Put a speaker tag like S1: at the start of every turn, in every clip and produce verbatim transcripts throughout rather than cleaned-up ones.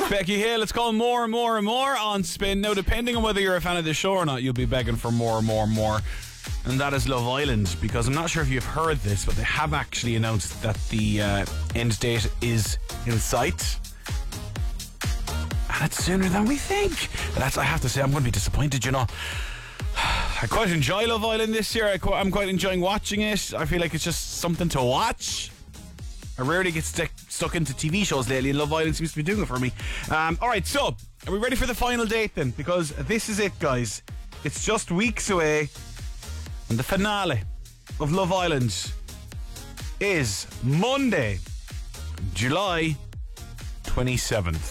S1: Becky Hill, it's called More and More and More on Spin. Now, depending on whether you're a fan of the show or not, you'll be begging for more and more and more. And that is Love Island, because I'm not sure if you've heard this, but they have actually announced that the uh, end date is in sight. And it's sooner than we think. That's, I have to say, I'm going to be disappointed, you know. I quite enjoy Love Island this year. I quite, I'm quite enjoying watching it. I feel like it's just something to watch. I rarely get stick, stuck into T V shows lately, and Love Island seems to be doing it for me. Um, Alright, so, are we ready for the final date then? Because this is it, guys. It's just weeks away, and the finale of Love Island is Monday, July twenty-seventh.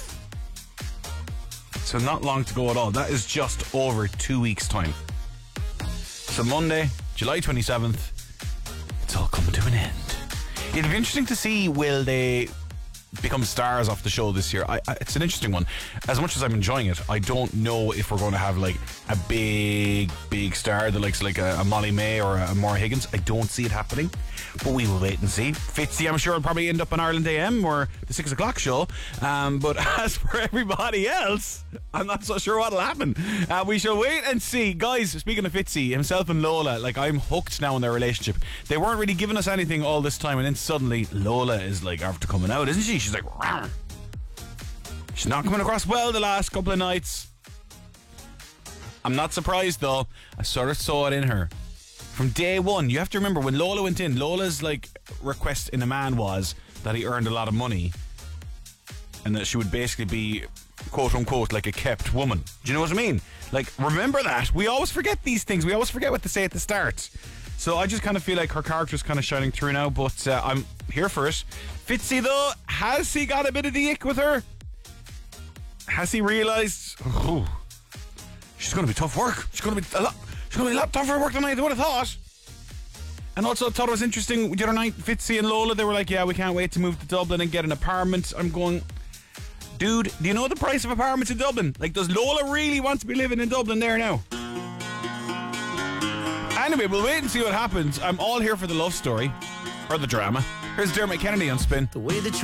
S1: So not long to go at all. That is just over two weeks' time. So Monday, July twenty-seventh, it's all coming to an end. It'll be interesting to see, will they become stars off the show this year? I, I, it's an interesting one. As much as I'm enjoying it, I don't know if we're going to have like a big, big star that likes like a, a Molly May or a Maura Higgins. I don't see it happening, but we will wait and see. Fitzy, I'm sure, will probably end up on Ireland A M or the six o'clock show. Um, but as for everybody else, I'm not so sure what'll happen. Uh, we shall wait and see. Guys, speaking of Fitzy, himself and Lola, like, I'm hooked now in their relationship. They weren't really giving us anything all this time, and then suddenly Lola is like after coming out, isn't she? She's like, rawr. She's not coming across well the last couple of nights. I'm not surprised though. I sort of saw it in her from day one. You have to remember, when Lola went in, Lola's like request in a man was that he earned a lot of money and that she would basically be quote unquote like a kept woman. Do you know what I mean? Like, remember that. We always forget these things. We always forget what to say at the start. So I just kind of feel like her character's kind of shining through now, but uh, I'm here for it. Fitzy though, has he got a bit of the ick with her? Has he realised, oh, she's going to be tough work. She's going to be a lot. She's going to be a lot tougher work than I would have thought. And also, I thought it was interesting the other night. Fitzy and Lola, they were like, "Yeah, we can't wait to move to Dublin and get an apartment." I'm going, dude, do you know the price of apartments in Dublin? Like, does Lola really want to be living in Dublin there now? Anyway, we'll wait and see what happens. I'm all here for the love story or the drama. Here's Dermot Kennedy on Spin.
S2: The way that you